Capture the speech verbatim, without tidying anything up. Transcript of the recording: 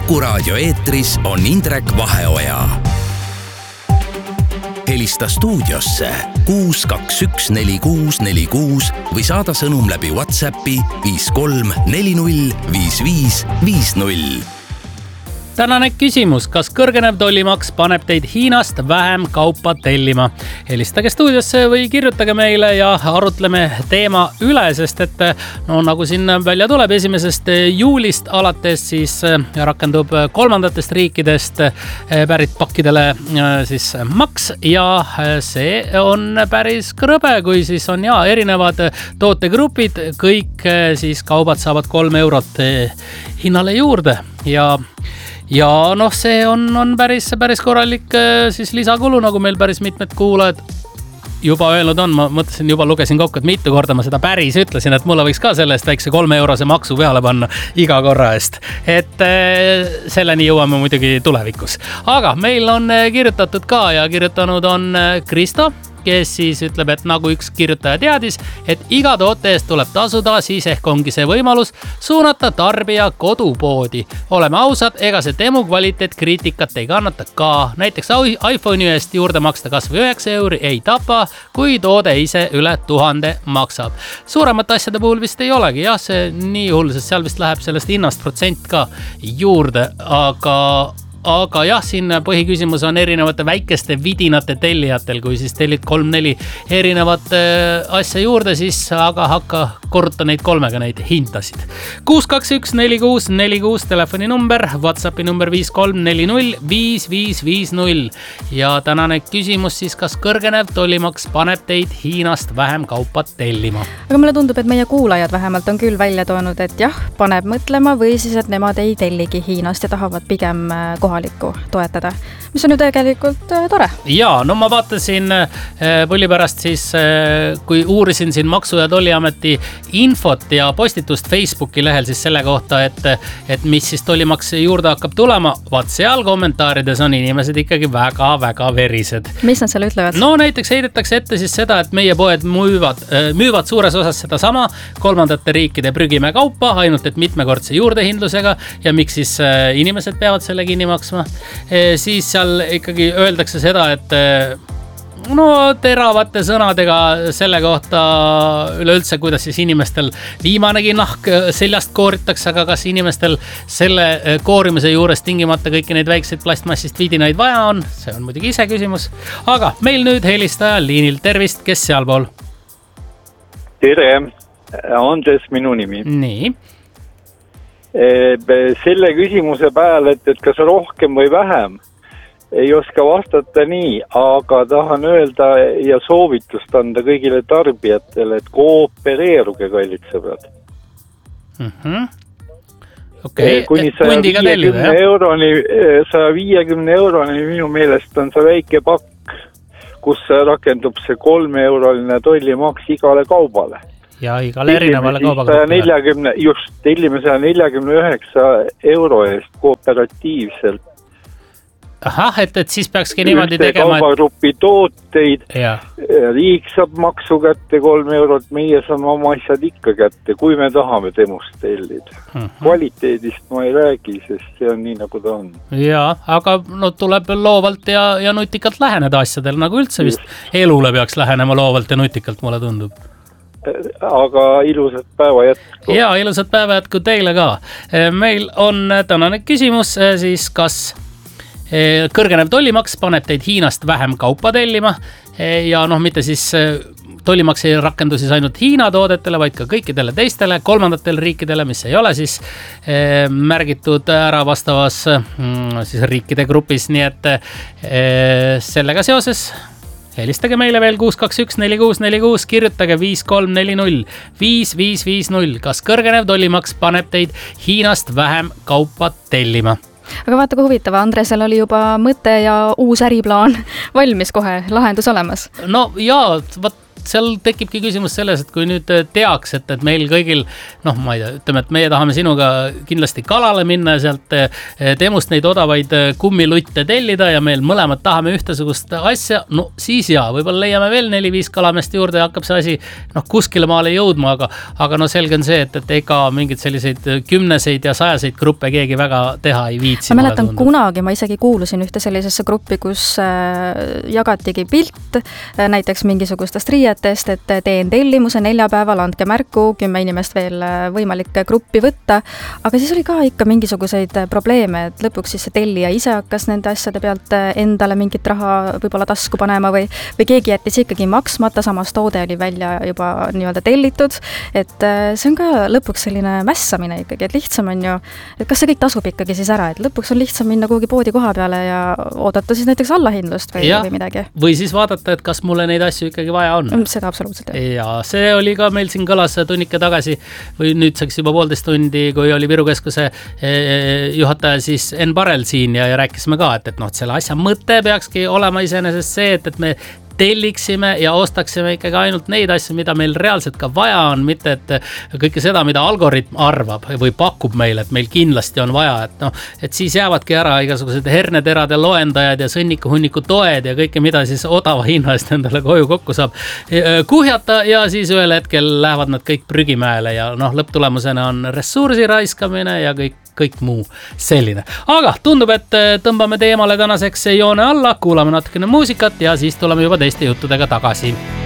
Kuku Raadio eetris on Indrek Vaheoja. Helista stuudiosse kuus kaks üks neli kuus neli kuus või saada sõnum läbi WhatsAppi viis kolm neli null viis viis viis null. Tänane küsimus, kas kõrgenev tollimaks paneb teid Hiinast vähem kaupa tellima? Helistage stuudiosse või kirjutage meile ja arutleme teema üle, sest et no, nagu siin välja tuleb, esimesest juulist alates siis rakendub kolmandatest riikidest pärit pakkidele siis maks ja see on päris krõbe, kui siis on ja erinevad tootegrupid, kõik siis kaubad saavad kolm eurot hinnale juurde ja Ja noh, see on, on päris, päris korralik siis lisakulu, nagu meil päris mitmed kuulajad juba öelnud on. Ma mõtlesin, juba lugesin kokku, et mitu korda ma seda päris ütlesin, et mulle võiks ka selle eest väikse kolme eurose maksu peale panna iga korra eest. Et selleni jõuame muidugi tulevikus. Aga meil on kirjutatud ka ja kirjutanud on Kristo, kes siis ütleb, et nagu üks kirjutaja teadis, et iga toote eest tuleb tasuda, siis ehk ongi see võimalus suunata tarbija kodupoodi. Oleme ausad, ega see demo kvaliteet kriitikat ei kannata ka. Näiteks iPhone'i eest juurde maksta kas või üheksa euri ei tapa, kui toode ise üle tuhande maksab. Suuremate asjade puhul vist ei olegi, jah, see nii hull, sest seal vist läheb sellest hinnast protsent ka juurde, aga Aga jah, siin põhiküsimus on erinevate väikeste vidinate tellijatel, kui siis tellid kolm-neli erinevat asja juurde, siis aga hakka korruta neid kolmega neid hintasid. kuus kaks üks neli kuus neli kuus telefoni number, WhatsAppi number viis kolm neli null viis viis viis null ja tänane küsimus siis, kas kõrgenev tollimaks paneb teid Hiinast vähem kaupa tellima? Aga mulle tundub, et meie kuulajad vähemalt on küll välja toonud, et jah, paneb mõtlema või siis, et nemad ei telligi Hiinast ja tahavad pigem kohalikku toetada, mis on ju tegelikult tore. Jaa, no ma vaatasin põli pärast siis, kui uurisin siin Maksu- ja Tolliameti infot ja postitust Facebooki lehel siis selle kohta, et, et mis siis tollimaks juurde hakkab tulema. Vaat seal kommentaarides on inimesed ikkagi väga-väga verised. Mis nad seal ütlevad? No näiteks heidetakse ette siis seda, et meie poed müüvad, müüvad suures osas seda sama kolmandate riikide prügime kaupa, ainult et mitmekordse juurdehindlusega ja miks siis inimesed peavad selle kinni maksma. E, siis seal ikkagi öeldakse seda, et no teravate sõnadega selle kohta üleüldse, kuidas siis inimestel viimanegi nahk seljast kooritakse, aga kas inimestel selle koorimise juures tingimata kõiki neid väikseid plastmassist vidinaid vaja on, see on muidugi ise küsimus. Aga meil nüüd helistaja liinil, tervist, kes sealpool? Tere, Andres minu nimi. Nii. Selle küsimuse peale, et, et kas rohkem või vähem, ei oska vastata nii, aga tahan öelda ja soovitust anda kõigile tarbijatele, et koopereeruge, kallid sõbrad. Mm-hmm. Okay. Kuni saja viiekümne euroni, saja viiekümne euroni minu meelest on see väike pakk, kus rakendub see kolme euroline tollimaks igale kaubale. Ja igale erinevale kaubagrupile. Just, tellime saja nelikümmend üheksa euro eest kooperatiivselt. Ahah, et, et siis peakski niimoodi tegema. Kaubagrupi tooteid, ja. Riik saab maksu kätte kolm eurot, meie saame oma asjad ikka kätte, kui me tahame temust tellida. Mm-hmm. Kvaliteedist ma ei räägi, sest see on nii, nagu ta on. Ja, aga no, tuleb loovalt ja, ja nutikalt läheneda asjadel, nagu üldse vist Just. Elule peaks lähenema loovalt ja nutikalt, mulle tundub. Aga ilusat päeva jätku. Ja, ilusat päeva jätku teile ka. Meil on tänane küsimus siis, kas kõrgenev tollimaks paneb teid Hiinast vähem kaupa tellima ja noh, mitte siis tollimaks ei rakendu siis ainult Hiina toodetele, vaid ka kõikidele teistele kolmandatele riikidele, mis ei ole siis märgitud ära vastavas siis riikide grupis, nii et sellega seoses helistage meile veel kuus kaks üks neli kuus neli kuus, kirjutage viis kolm neli null viis viis viis null. Kas kõrgenev tollimaks paneb teid Hiinast vähem kaupa tellima? Aga vaata, kui huvitav, Andresel oli juba mõte ja uus äriplaan valmis kohe, lahendus olemas. No jaa, vaat seal tekibki küsimus selles, et kui nüüd teaks, et, et meil kõigil, noh, ma ei tea, ütleme, et meie tahame sinuga kindlasti kalale minna ja sealt temust neid odavaid kummilutte tellida ja meil mõlemad tahame ühtesugust asja, no siis jaa, võib-olla leiame veel neli-viis kalamest juurde ja hakkab see asi noh, kuskile maale jõudma, aga, aga no selge on see, et, et ega mingid selliseid kümneseid ja sajaseid gruppe keegi väga teha ei viitsi. Ma mäletan kunagi, ma isegi kuulusin ühte sellisesse gruppi, kus äh, jagatigi pilt äh, näiteks mingisugustest riietest, et teen tellimuse neljapäeval, andke märku, kümme inimest veel võimalik gruppi võtta, aga siis oli ka ikka mingisuguseid probleeme, et lõpuks siis see tellija ise hakkas nende asjade pealt endale mingit raha võib-olla tasku panema või, või keegi jättis ikkagi maksmata, samas toode oli välja juba nii-öelda tellitud, et see on ka lõpuks selline mässamine ikkagi, et lihtsam on ju, et kas see kõik tasub ikkagi siis ära, et lõpuks on lihtsam minna kuhugi poodi koha peale ja oodata siis näiteks allahindlust või, või midagi. Või siis vaadata, et kas mulle neid asju ikkagi vaja on. Seda absoluutselt. Ja see oli ka meil siin kõlas tunnike tagasi või nüüdseks juba poolteist tundi, kui oli Viru Keskuse juhataja siis Enn Parel siin ja, ja rääkisime ka, et, et noh, selle asja mõte peakski olema iseenesest see, et, et me telliksime ja ostaksime ikkagi ainult neid asju, mida meil reaalselt ka vaja on, mitte et kõike seda, mida algoritm arvab või pakub meile, et meil kindlasti on vaja, et noh, et siis jäävadki ära igasugused herneterade loendajad ja sõnniku-hunniku toed ja kõike, mida siis odava hinna eest endale koju kokku saab kuhjata ja siis ühel hetkel lähevad nad kõik prügimäele ja noh, lõpptulemusena on ressursi raiskamine ja kõik kõik muu selline. Aga tundub, et tõmbame teemale tänaseks joone alla, kuulame natukene muusikat ja siis tuleme juba teiste juttudega tagasi.